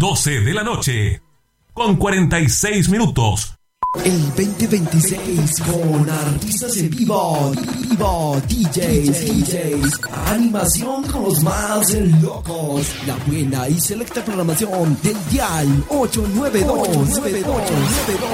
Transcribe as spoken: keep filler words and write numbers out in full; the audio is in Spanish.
doce de la noche, con cuarenta y seis minutos. El veinte veintiséis con artistas en vivo, vivo, D Js, D Js, animación con los más locos, la buena y selecta programación del Dial ocho nueve dos.